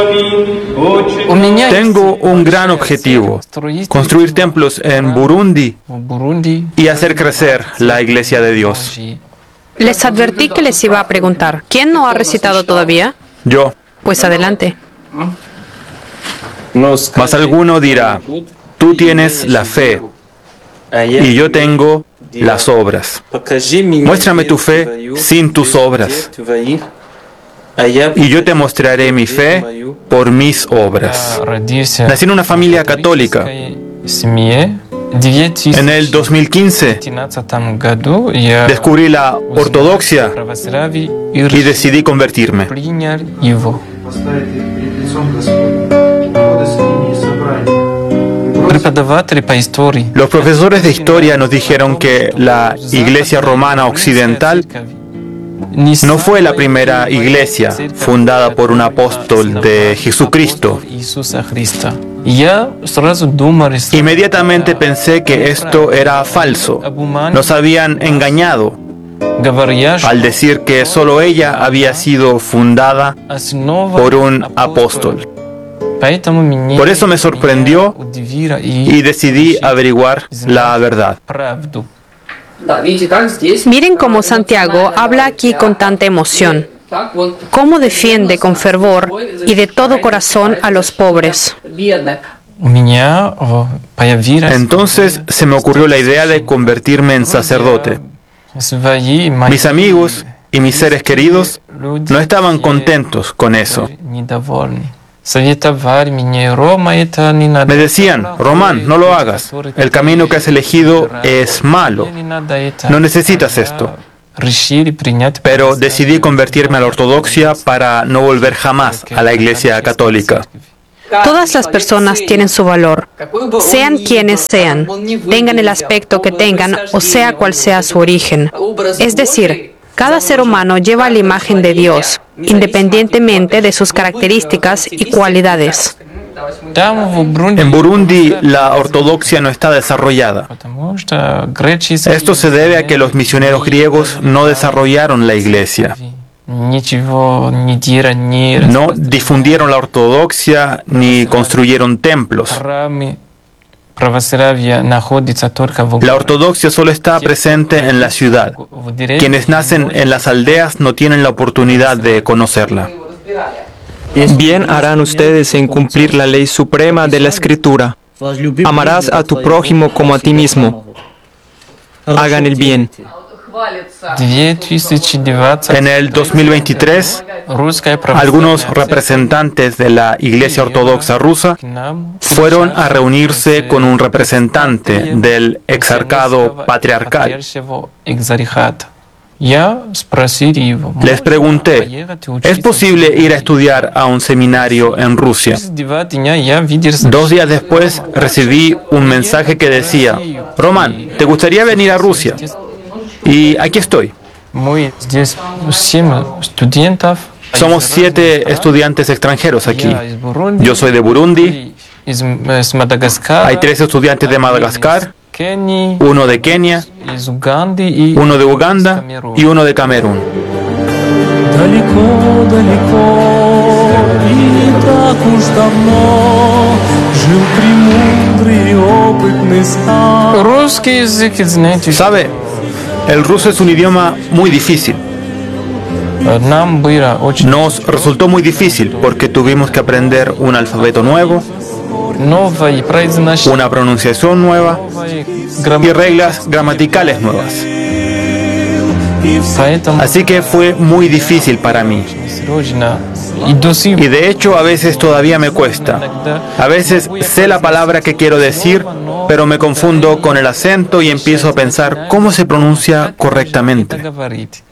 Tengo un gran objetivo: construir templos en Burundi y hacer crecer la Iglesia de Dios. Les advertí que les iba a preguntar. ¿Quién no ha recitado todavía? Yo. Pues adelante. Mas alguno dirá: tú tienes la fe y yo tengo las obras. Muéstrame tu fe sin tus obras, y yo te mostraré mi fe por mis obras. Nací en una familia católica. En el 2015 descubrí la ortodoxia y decidí convertirme. Los profesores de historia nos dijeron que la Iglesia Romana Occidental no fue la primera iglesia fundada por un apóstol de Jesucristo. Inmediatamente pensé que esto era falso. Nos habían engañado al decir que solo ella había sido fundada por un apóstol. Por eso me sorprendió y decidí averiguar la verdad. Miren cómo Santiago habla aquí con tanta emoción. Cómo defiende con fervor y de todo corazón a los pobres. Entonces se me ocurrió la idea de convertirme en sacerdote. Mis amigos y mis seres queridos no estaban contentos con eso. Me decían: Román, no lo hagas. El camino que has elegido es malo. No necesitas esto. Pero decidí convertirme a la ortodoxia para no volver jamás a la Iglesia católica. Todas las personas tienen su valor, sean quienes sean, tengan el aspecto que tengan o sea cual sea su origen. Es decir, cada ser humano lleva la imagen de Dios, independientemente de sus características y cualidades. En Burundi la ortodoxia no está desarrollada. Esto se debe a que los misioneros griegos no desarrollaron la iglesia. No difundieron la ortodoxia ni construyeron templos. La ortodoxia solo está presente en la ciudad. Quienes nacen en las aldeas no tienen la oportunidad de conocerla. Bien harán ustedes en cumplir la ley suprema de la Escritura. Amarás a tu prójimo como a ti mismo. Hagan el bien. En el 2023, algunos representantes de la Iglesia Ortodoxa rusa fueron a reunirse con un representante del exarcado patriarcal. Les pregunté: ¿es posible ir a estudiar a un seminario en Rusia? 2 días después recibí un mensaje que decía: Román, ¿te gustaría venir a Rusia? Y aquí estoy. Somos 7 estudiantes extranjeros aquí. Yo soy de Burundi. Hay 3 estudiantes de Madagascar, 1 de Kenia, 1 de Uganda y 1 de Camerún. ¿Sabe? El ruso es un idioma muy difícil. Nos resultó muy difícil porque tuvimos que aprender un alfabeto nuevo, una pronunciación nueva y reglas gramaticales nuevas. Así que fue muy difícil para mí. Y de hecho a veces todavía me cuesta. A veces sé la palabra que quiero decir, pero me confundo con el acento y empiezo a pensar cómo se pronuncia correctamente.